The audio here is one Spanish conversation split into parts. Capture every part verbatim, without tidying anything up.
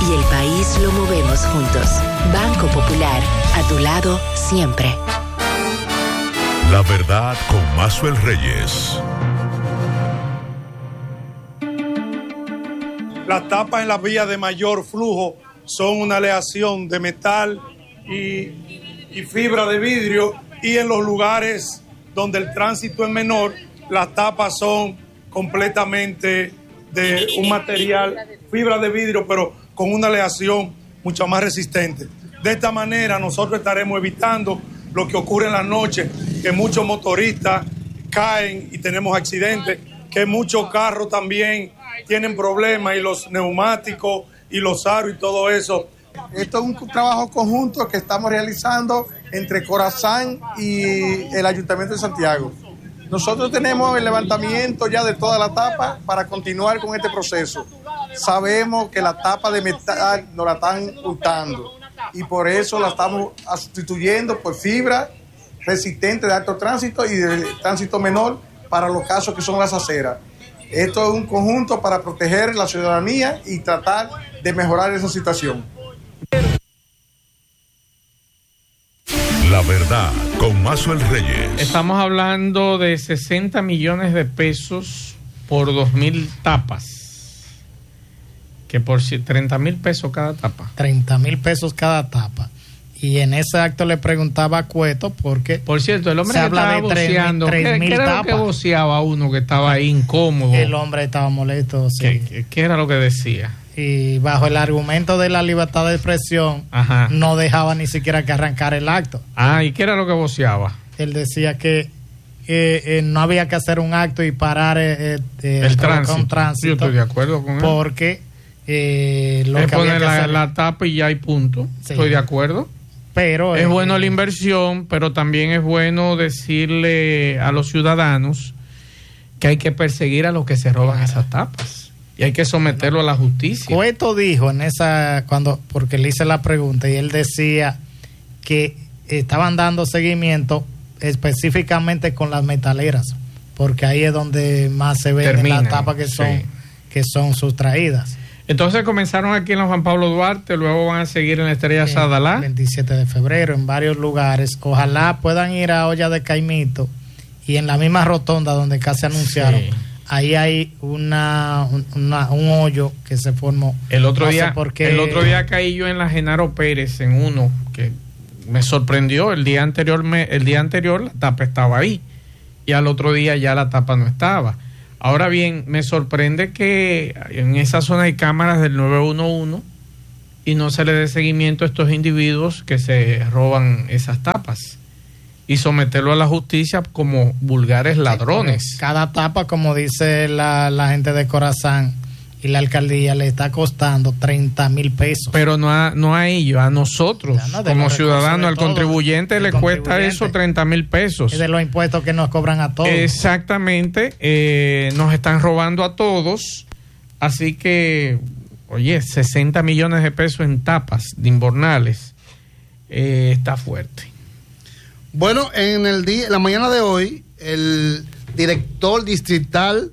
y el país lo movemos juntos. Banco Popular, a tu lado siempre. La verdad con Mazuel Reyes. Las tapas en las vías de mayor flujo son una aleación de metal y, y fibra de vidrio, y en los lugares donde el tránsito es menor, las tapas son completamente de un material, fibra de vidrio, pero con una aleación mucho más resistente. De esta manera nosotros estaremos evitando lo que ocurre en la noche, que muchos motoristas caen y tenemos accidentes, que muchos carros también tienen problemas, y los neumáticos y los aros y todo eso. Esto es un trabajo conjunto que estamos realizando entre Corazán y el Ayuntamiento de Santiago. Nosotros tenemos el levantamiento ya de toda la tapa para continuar con este proceso. Sabemos que la tapa de metal nos la están hurtando y por eso la estamos sustituyendo por fibra resistente de alto tránsito y de tránsito menor para los casos que son las aceras. Esto es un conjunto para proteger la ciudadanía y tratar de mejorar esa situación. La verdad con Mazuel Reyes. Estamos hablando de sesenta millones de pesos por dos mil tapas. Que por treinta mil pesos cada tapa. treinta mil pesos cada tapa. Y en ese acto le preguntaba a Cueto porque... Por cierto, el hombre que estaba voceando, ¿qué, ¿qué era lo que voceaba uno que estaba ahí incómodo? El hombre estaba molesto, sí. ¿Qué, qué era lo que decía? Y bajo el argumento de la libertad de expresión, Ajá. no dejaba ni siquiera que arrancara el acto. Ah, ¿y qué era lo que voceaba? Él decía que eh, eh, no había que hacer un acto y parar eh, eh, el tránsito. Con tránsito. Yo estoy de acuerdo con él. Porque eh, lo es que poner había que la, hacer... la tapa y ya hay punto. Sí. Estoy de acuerdo. Pero es eh, bueno la inversión, pero también es bueno decirle a los ciudadanos que hay que perseguir a los que se roban esas tapas y hay que someterlo a la justicia. Cueto dijo en esa, cuando, porque le hice la pregunta y él decía que estaban dando seguimiento específicamente con las metaleras, porque ahí es donde más se ven las tapas que son, sí. que son sustraídas. Entonces comenzaron aquí en la Juan Pablo Duarte, luego van a seguir en la Estrella el Sadalá. veintisiete de febrero, en varios lugares. Ojalá puedan ir a Olla de Caimito y en la misma rotonda donde casi anunciaron. Sí. Ahí hay una, una un hoyo que se formó. El otro no día, sé por qué. el otro día caí yo en la Genaro Pérez en uno que me sorprendió. El día anterior, me, el día anterior la tapa estaba ahí y al otro día ya la tapa no estaba. Ahora bien, me sorprende que en esa zona hay cámaras del nueve uno uno y no se le dé seguimiento a estos individuos que se roban esas tapas y someterlo a la justicia como vulgares ladrones. Cada tapa, como dice la, la gente de Corazán y la alcaldía, le está costando treinta mil pesos. Pero no a, no a ellos, a nosotros, no, como ciudadanos, al todo, contribuyente le contribuyente. cuesta eso treinta mil pesos. Es de los impuestos que nos cobran a todos. Exactamente, eh, nos están robando a todos, así que, oye, sesenta millones de pesos en tapas de invernales, eh, está fuerte. Bueno, en el día, la mañana de hoy, el director distrital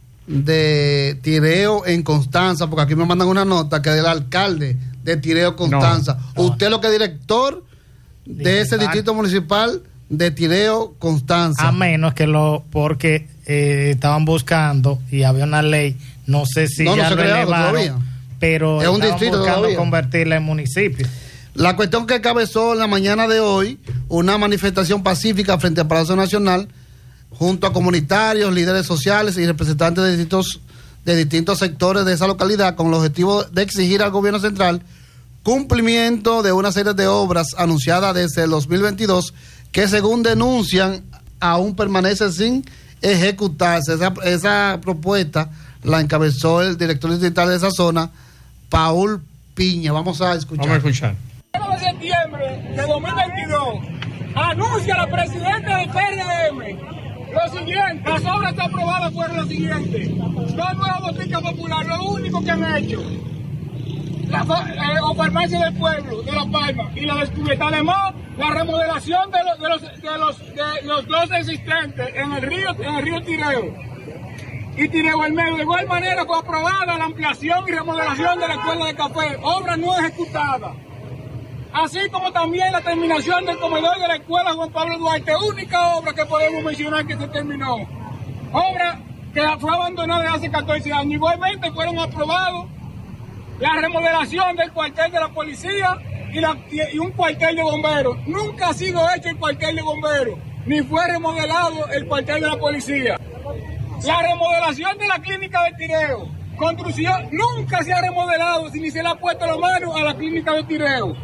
de Tireo en Constanza, porque aquí me mandan una nota que es el alcalde de Tireo Constanza. No, no. Usted lo que es director de Digital. Ese distrito municipal de Tireo Constanza. A menos que lo, porque eh, estaban buscando y había una ley, no sé si no, ya no lo elevaron, todavía. Pero es un distrito buscando todavía. Convertirla en municipio. La cuestión que cabezó en la mañana de hoy una manifestación pacífica frente al Palacio Nacional junto a comunitarios, líderes sociales y representantes de distintos, de distintos sectores de esa localidad con el objetivo de exigir al gobierno central cumplimiento de una serie de obras anunciadas desde el dos mil veintidós que según denuncian aún permanecen sin ejecutarse. Esa, esa propuesta la encabezó el director distrital de esa zona, Paul Piña. Vamos a escuchar. Vamos a escuchar. El uno de septiembre de dos mil veintidós anuncia la presidenta del P R D M lo siguiente: las obras que aprobadas fueron lo siguiente: dos nuevas boticas populares, lo único que han hecho, la eh, o farmacia del pueblo de La Palma y la descubierta. Además, la remodelación de los, de los, de los, de los dos existentes en el río, en el río Tireo. y Tireo al medio. De igual manera fue aprobada la ampliación y remodelación de la escuela de café, obra no ejecutada. Así como también la terminación del comedor de la escuela Juan Pablo Duarte, única obra que podemos mencionar que se terminó. Obra que fue abandonada desde hace catorce años. Igualmente fueron aprobados la remodelación del cuartel de la policía y, la, y, y un cuartel de bomberos. Nunca ha sido hecho el cuartel de bomberos, ni fue remodelado el cuartel de la policía. La remodelación de la clínica de Tireo, construcción, nunca se ha remodelado, ni se le ha puesto la mano a la clínica de Tireo.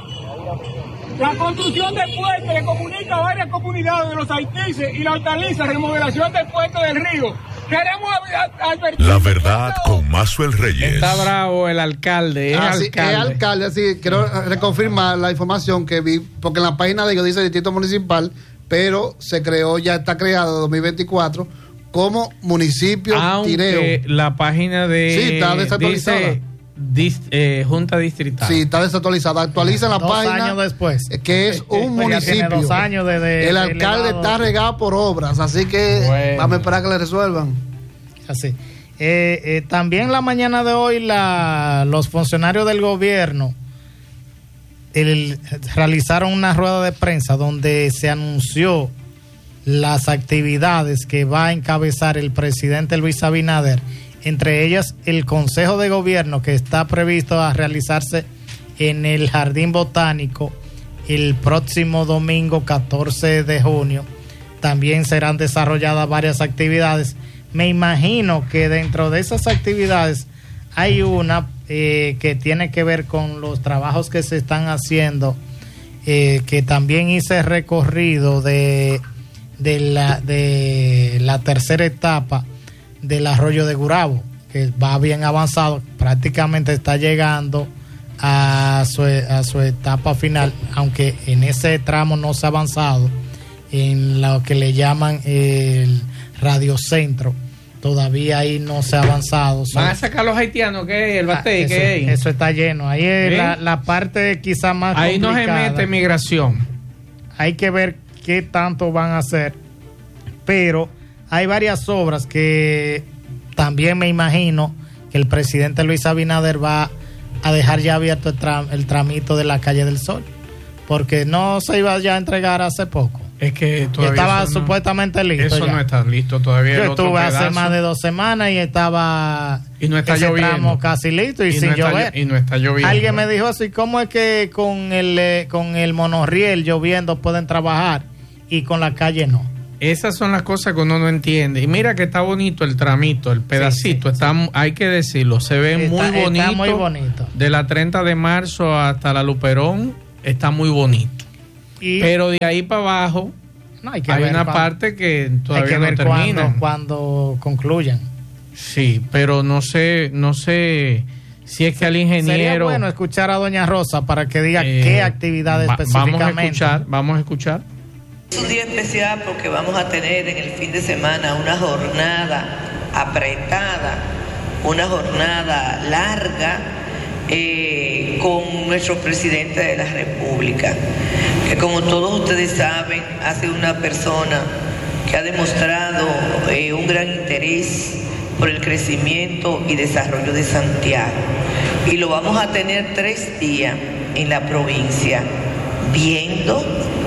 La construcción del puente que comunica varias comunidades de los Haitises y la hortaliza, remodelación del puente del río. Queremos advertir. La verdad con Maxwell Reyes. Está bravo el alcalde, es Así, alcalde. Es alcalde, así, quiero reconfirmar la información que vi, porque en la página de ellos dice Distrito Municipal, pero se creó, ya está creado en dos mil veinticuatro como municipio Aunque Tireo. La página de Sí, está desactualizada. dice, dis, eh, Junta Distrital. Sí, está desactualizada. Actualiza la dos página. años después. Que es un Ya municipio. tiene dos años desde el alcalde elevado. está regado por obras, así que Bueno. vamos a esperar que le resuelvan. Así. Eh, eh, también la mañana de hoy la, los funcionarios del gobierno el, realizaron una rueda de prensa donde se anunció las actividades que va a encabezar el presidente Luis Abinader, entre ellas el Consejo de Gobierno que está previsto a realizarse en el Jardín Botánico el próximo domingo catorce de junio. También serán desarrolladas varias actividades. Me imagino que dentro de esas actividades hay una eh, que tiene que ver con los trabajos que se están haciendo, eh, que también hice recorrido de, de, la, de la tercera etapa del arroyo de Gurabo, que va bien avanzado, prácticamente está llegando a su, a su etapa final, aunque en ese tramo no se ha avanzado, en lo que le llaman el radiocentro. Todavía ahí no se ha avanzado. ¿Van a sacar los haitianos? ¿Qué? ¿El batey? Ah, eso, ¿Qué hay? eso está lleno. Ahí es la, la parte quizá más Ahí no se complicada. mete migración. Hay que ver qué tanto van a hacer. Pero hay varias obras que también me imagino que el presidente Luis Abinader va a dejar ya abierto el, tram, el tramito de la Calle del Sol. Porque no se iba ya a entregar hace poco. Es que todavía estaba eso no, supuestamente listo. Eso ya. no está listo todavía. Yo el otro estuve hace pedazo. más de dos semanas y estaba Y no está ese lloviendo. tramo casi listo y, Y sin no está llover. llo- y no está lloviendo. Alguien me dijo así, ¿cómo es que con el eh, con el monorriel lloviendo pueden trabajar y con la calle no? Esas son las cosas que uno no entiende. Y mira que está bonito el tramito, el pedacito. Sí, sí, está, hay que decirlo, se ve Está- muy está bonito. muy bonito. De la treinta de marzo hasta la Luperón está muy bonito. Y Pero de ahí para abajo no, hay que hay ver una cuándo- parte que hay todavía que no ver termina. cuándo, cuándo concluyan. Sí, pero no sé, no sé si es que al Sería ingeniero. bueno escuchar a doña Rosa para que diga eh, qué actividades va- específicamente. Vamos a escuchar, vamos a escuchar. Es un día especial porque vamos a tener en el fin de semana una jornada apretada, una jornada larga eh, con nuestro presidente de la República, que como todos ustedes saben, ha sido una persona que ha demostrado eh, un gran interés por el crecimiento y desarrollo de Santiago. Y lo vamos a tener tres días en la provincia, viendo,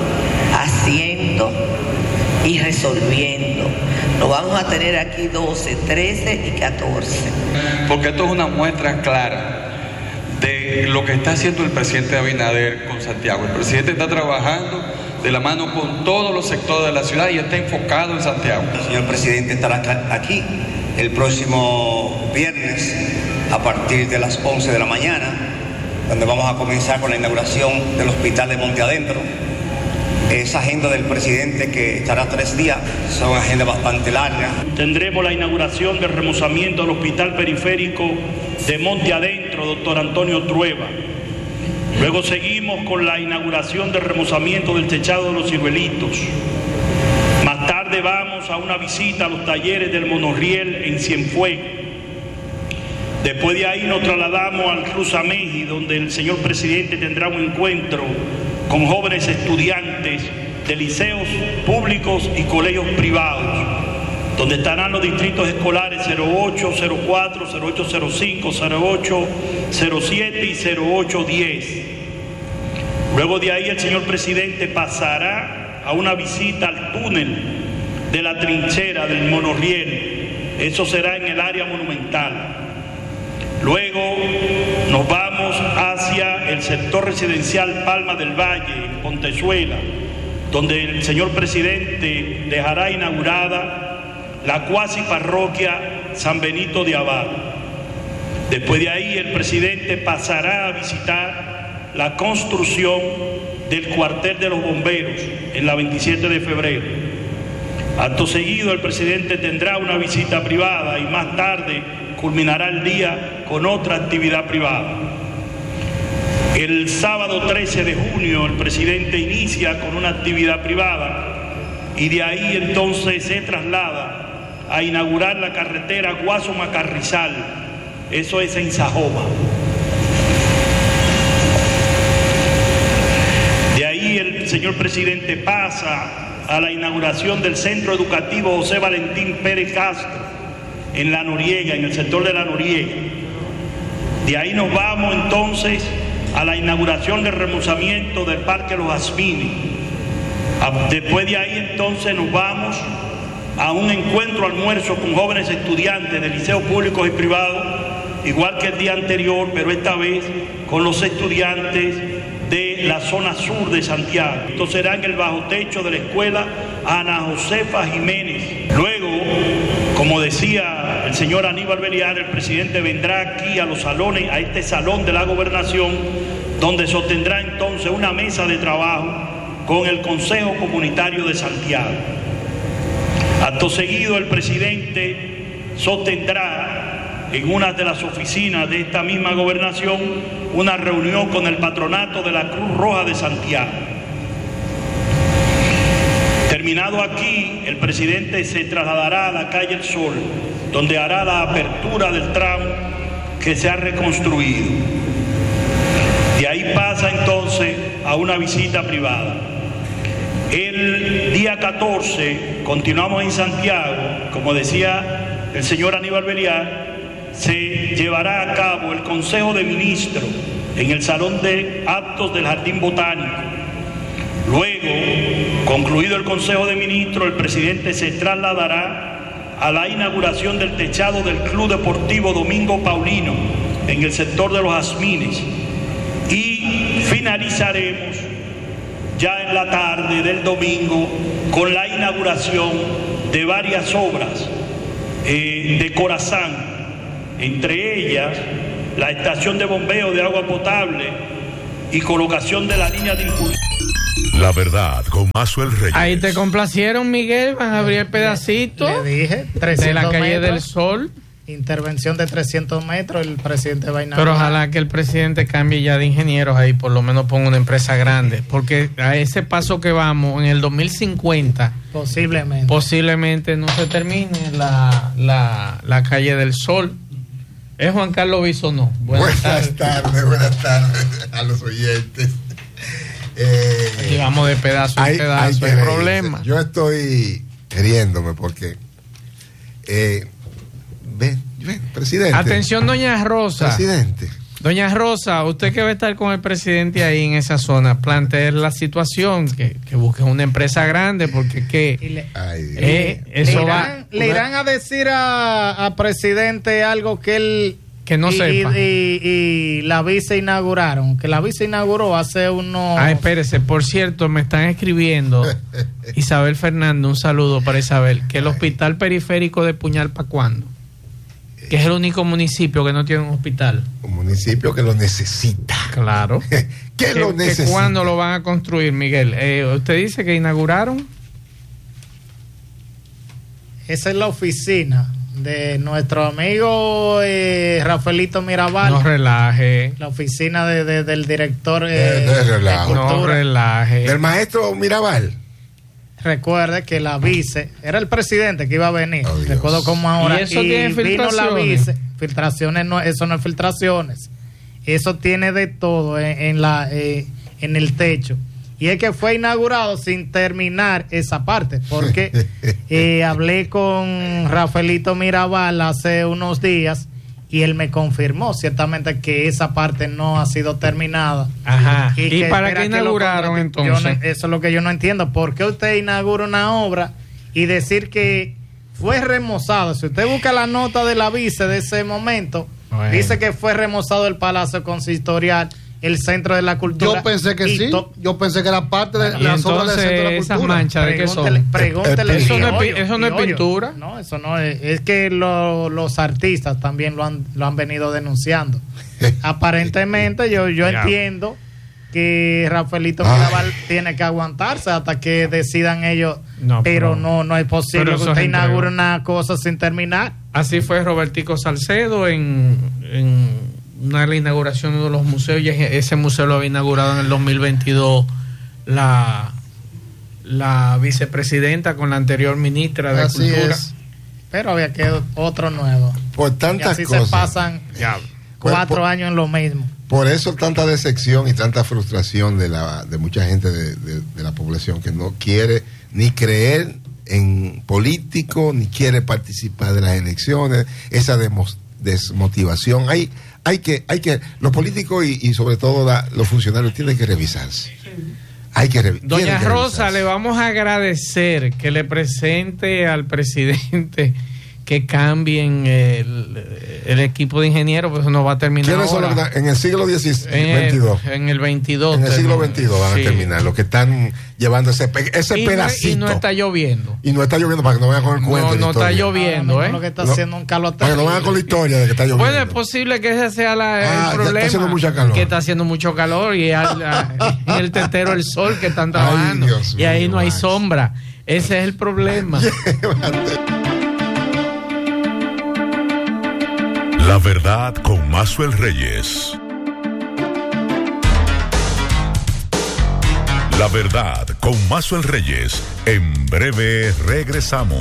haciendo y resolviendo. Lo vamos a tener aquí doce, trece y catorce. Porque esto es una muestra clara de lo que está haciendo el presidente Abinader con Santiago. El presidente está trabajando de la mano con todos los sectores de la ciudad y está enfocado en Santiago. El señor presidente estará aquí el próximo viernes a partir de las once de la mañana, donde vamos a comenzar con la inauguración del hospital de Monte Adentro. Esa agenda del presidente, que estará tres días, es una agenda bastante larga. Tendremos la inauguración del remozamiento del hospital periférico de Monte Adentro, doctor Antonio Trueba. Luego seguimos con la inauguración del remozamiento del techado de los Ciruelitos. Más tarde vamos a una visita a los talleres del monorriel en Cienfuegos. Después de ahí nos trasladamos al Cruzameji, donde el señor presidente tendrá un encuentro con jóvenes estudiantes de liceos públicos y colegios privados. donde estarán los distritos escolares cero ocho, cero cuatro, cero ocho cero cinco, cero ocho cero siete y cero ocho diez. Luego de ahí el señor presidente pasará a una visita al túnel de la trinchera del monorriel. Eso será en el área monumental. Luego nos vamos hacia el sector residencial Palma del Valle, en Pontezuela, donde el señor presidente dejará inaugurada la cuasi parroquia San Benito de Abad. Después de ahí el presidente pasará a visitar la construcción del cuartel de los bomberos en la veintisiete de febrero. Acto seguido el presidente tendrá una visita privada y más tarde culminará el día con otra actividad privada. El sábado trece de junio el presidente inicia con una actividad privada y de ahí entonces se traslada a inaugurar la carretera Guasuma-Carrizal, eso es en Sajoma. De ahí el señor presidente pasa a la inauguración del Centro Educativo José Valentín Pérez Castro en La Noriega, en el sector de La Noriega. De ahí nos vamos entonces a la inauguración del remozamiento del Parque Los Jazmines. Después de ahí entonces nos vamos a un encuentro almuerzo con jóvenes estudiantes de liceos públicos y privados, igual que el día anterior, pero esta vez con los estudiantes de la zona sur de Santiago. Esto será en el bajo techo de la escuela Ana Josefa Jiménez. Luego, como decía el señor Aníbal Beliar, el presidente vendrá aquí a los salones, a este salón de la gobernación, donde sostendrá entonces una mesa de trabajo con el Consejo Comunitario de Santiago. Acto seguido el presidente sostendrá en una de las oficinas de esta misma gobernación una reunión con el patronato de la Cruz Roja de Santiago. Terminado aquí, el presidente se trasladará a la calle El Sol, donde hará la apertura del tramo que se ha reconstruido. De ahí pasa entonces a una visita privada. El día catorce continuamos en Santiago, como decía el señor Aníbal Beliar, se llevará a cabo el Consejo de Ministros en el Salón de Actos del Jardín Botánico. Luego, concluido el Consejo de Ministros, el presidente se trasladará a la inauguración del techado del Club Deportivo Domingo Paulino en el sector de Los Jazmines y finalizaremos ya en la tarde del domingo con la inauguración de varias obras eh, de Corazán, entre ellas la estación de bombeo de agua potable y colocación de la línea de impulsión. La verdad con Maxwell Reyes. Ahí te complacieron, Miguel, van a abrir el pedacito. Le dije, de la calle metros, del Sol. Intervención de trescientos metros, el presidente va a inaugurar. Pero ojalá que el presidente cambie ya de ingenieros ahí, por lo menos ponga una empresa grande, porque a ese paso que vamos, en el dos mil cincuenta, posiblemente, posiblemente no se termine la, la, la calle del Sol. Es Juan Carlos Bisonó. Buenas, buenas tardes. tardes, buenas tardes a los oyentes. Eh, y vamos de pedazo en pedazo, hay, hay problema. Yo estoy riéndome porque eh, ven, ven, presidente. Atención, doña Rosa. Presidente. Doña Rosa, usted que va a estar con el presidente ahí en esa zona, plantear la situación, que, que busque una empresa grande, porque que le, ay, eh, eso le irán, va. Le irán a decir a, a presidente algo que él que no y, sepa. Y, y, y la vice inauguraron, que la vice inauguró hace unos... Ah, espérese, por cierto, me están escribiendo Isabel Fernández, un saludo para Isabel, que el hospital periférico de Puñalpa, ¿cuándo? Que es el único municipio que no tiene un hospital. Un municipio que lo necesita. Claro. ¿Qué lo necesita? ¿Cuándo lo van a construir, Miguel? Eh, usted dice que inauguraron. Esa es la oficina de nuestro amigo eh, Rafaelito Mirabal. No relaje. La oficina de, de, del director eh, de, de relajo. de No relaje. Del maestro Mirabal. Recuerde que la vice era el presidente que iba a venir. Oh, recuerdo como ahora. Y eso y tiene vino la filtraciones. vice. Filtraciones no, eso no es filtraciones. Eso tiene de todo en, en la eh, en el techo. Y es que fue inaugurado sin terminar esa parte, porque eh, hablé con Rafaelito Mirabal hace unos días y él me confirmó ciertamente que esa parte no ha sido terminada. Ajá. ¿Y, ¿Y para qué inauguraron lo, entonces? Yo no, eso es lo que yo no entiendo. ¿Por qué usted inaugura una obra y decir que fue remozado? Si usted busca la nota de la vice de ese momento, bueno, dice que fue remozado el Palacio Consistorial, el Centro de la Cultura. Yo pensé que sí. To- yo pensé que era parte de y las obras del Centro de la Cultura. Esas manchas de qué son. Pregúntele. Eso no es, Criollo, eso no es Criollo. pintura. No, eso no es. Es que lo, los artistas también lo han, lo han venido denunciando. Aparentemente, yo, yo entiendo que Rafaelito Mirabal tiene que aguantarse hasta que decidan ellos. No, pero, pero no, no es posible pero que eso usted es inaugure entrega. una cosa sin terminar. Así fue Robertico Salcedo en, en una de las inauguraciones de los museos, y ese museo lo había inaugurado en el dos mil veintidós la, la vicepresidenta con la anterior ministra de Así Cultura. es. Pero había que otro nuevo. Por Y tantas así cosas. se pasan cuatro Por- años en lo mismo. Por eso tanta decepción y tanta frustración de la de mucha gente de, de- de la población que no quiere ni creer en político, ni quiere participar de las elecciones, esa demos- desmotivación. Hay, hay que, hay que, los políticos y, y sobre todo la- los funcionarios tienen que revisarse. Hay que revi- Doña tienen que Rosa, revisarse. le vamos a agradecer que le presente al presidente que cambien el, el equipo de ingenieros, pues eso no va a terminar ¿Quiénes son ahora. los que están en el siglo dieciséis, En el- veintidós? En el veintidós. En el siglo termina. veintidós van Sí. a terminar, los que están llevando ese, pe- ese Y no- pedacito. y no está lloviendo. Y no está lloviendo para que no vayan con el No, cuento. de la no está historia. lloviendo, Ahora ¿eh? mismo lo que está No, haciendo un calor Para que no vayan con la historia de que está lloviendo. Bueno, es posible que ese sea la, Ah, el ya problema. está haciendo mucha calor. Que está haciendo mucho calor y al- a- en el tetero el sol que están trabajando. Dios y ahí mío, no hay Max. sombra. Ese es el problema. La verdad con Maxwell Reyes. La verdad con Maxwell Reyes. En breve regresamos.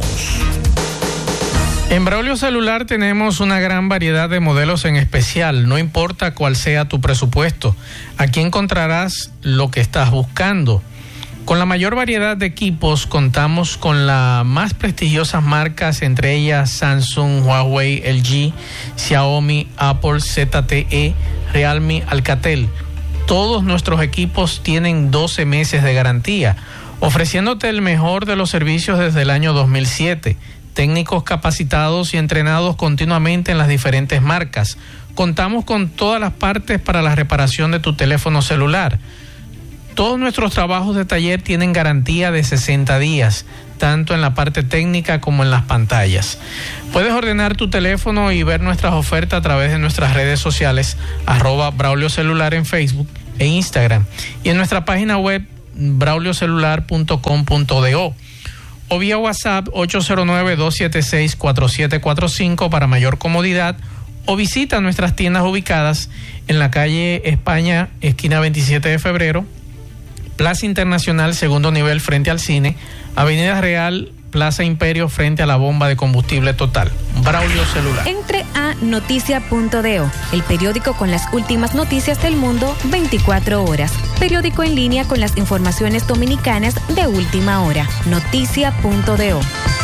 En Braulio Celular tenemos una gran variedad de modelos en especial, no importa cuál sea tu presupuesto. Aquí encontrarás lo que estás buscando. Con la mayor variedad de equipos contamos con las más prestigiosas marcas, entre ellas Samsung, Huawei, L G, Xiaomi, Apple, Z T E, Realme, Alcatel. Todos nuestros equipos tienen doce meses de garantía, ofreciéndote el mejor de los servicios desde el año dos mil siete. Técnicos capacitados y entrenados continuamente en las diferentes marcas. Contamos con todas las partes para la reparación de tu teléfono celular. Todos nuestros trabajos de taller tienen garantía de sesenta días, tanto en la parte técnica como en las pantallas. Puedes ordenar tu teléfono y ver nuestras ofertas a través de nuestras redes sociales, arroba Braulio Celular en Facebook e Instagram, y en nuestra página web braulio celular punto com punto do, o vía WhatsApp ocho cero nueve, dos siete seis, cuatro siete cuatro cinco para mayor comodidad, o visita nuestras tiendas ubicadas en la calle España, esquina veintisiete de febrero, Plaza Internacional, segundo nivel frente al cine, Avenida Real, Plaza Imperio frente a la bomba de combustible Total. Braulio Celular. Entre a noticia punto do, el periódico con las últimas noticias del mundo veinticuatro horas. Periódico en línea con las informaciones dominicanas de última hora. noticia punto do.